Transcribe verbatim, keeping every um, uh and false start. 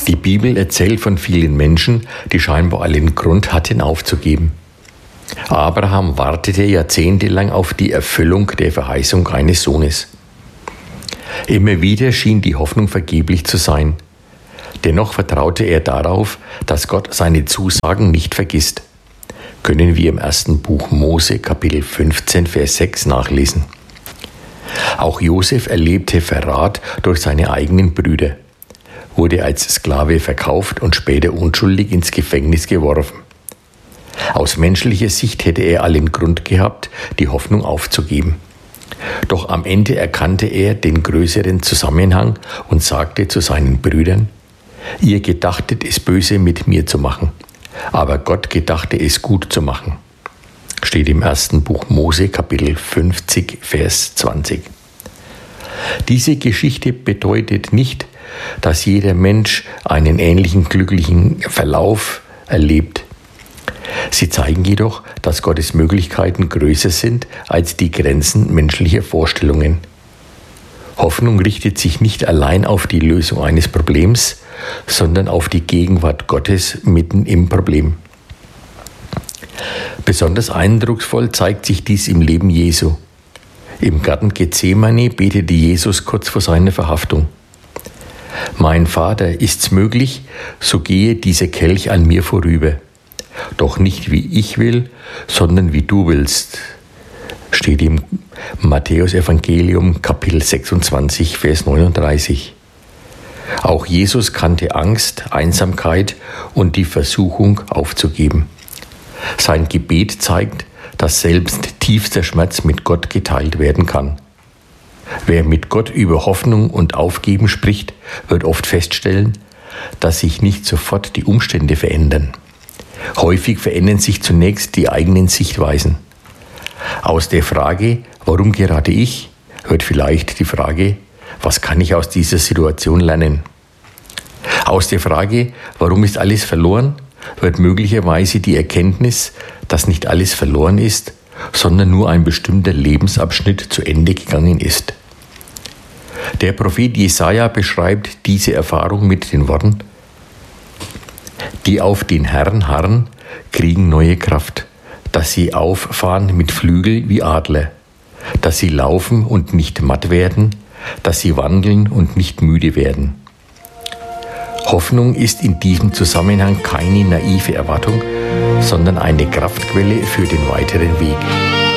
Die Bibel erzählt von vielen Menschen, die scheinbar allen Grund hatten, aufzugeben. Abraham wartete jahrzehntelang auf die Erfüllung der Verheißung eines Sohnes. Immer wieder schien die Hoffnung vergeblich zu sein. Dennoch vertraute er darauf, dass Gott seine Zusagen nicht vergisst. Können wir im ersten Buch Mose, Kapitel fünfzehn, Vers sechs nachlesen. Auch Josef erlebte Verrat durch seine eigenen Brüder, wurde als Sklave verkauft und später unschuldig ins Gefängnis geworfen. Aus menschlicher Sicht hätte er allen Grund gehabt, die Hoffnung aufzugeben. Doch am Ende erkannte er den größeren Zusammenhang und sagte zu seinen Brüdern: Ihr gedachtet es böse mit mir zu machen, aber Gott gedachte es gut zu machen. Steht im ersten Buch Mose, Kapitel fünfzig, Vers zwanzig. Diese Geschichte bedeutet nicht, dass jeder Mensch einen ähnlichen glücklichen Verlauf erlebt. Sie zeigen jedoch, dass Gottes Möglichkeiten größer sind als die Grenzen menschlicher Vorstellungen. Hoffnung richtet sich nicht allein auf die Lösung eines Problems, sondern auf die Gegenwart Gottes mitten im Problem. Besonders eindrucksvoll zeigt sich dies im Leben Jesu. Im Garten Gethsemane betete Jesus kurz vor seiner Verhaftung: Mein Vater, ist's möglich, so gehe dieser Kelch an mir vorüber. Doch nicht wie ich will, sondern wie du willst. Steht im Matthäus-Evangelium, Kapitel sechsundzwanzig, Vers neununddreißig. Auch Jesus kannte Angst, Einsamkeit und die Versuchung aufzugeben. Sein Gebet zeigt, dass selbst tiefster Schmerz mit Gott geteilt werden kann. Wer mit Gott über Hoffnung und Aufgeben spricht, wird oft feststellen, dass sich nicht sofort die Umstände verändern. Häufig verändern sich zunächst die eigenen Sichtweisen. Aus der Frage, warum gerade ich, wird vielleicht die Frage, was kann ich aus dieser Situation lernen? Aus der Frage, warum ist alles verloren, wird möglicherweise die Erkenntnis, dass nicht alles verloren ist, sondern nur ein bestimmter Lebensabschnitt zu Ende gegangen ist. Der Prophet Jesaja beschreibt diese Erfahrung mit den Worten: Die auf den Herrn harren, kriegen neue Kraft, dass sie auffahren mit Flügel wie Adler, dass sie laufen und nicht matt werden, dass sie wandeln und nicht müde werden. Hoffnung ist in diesem Zusammenhang keine naive Erwartung, sondern eine Kraftquelle für den weiteren Weg.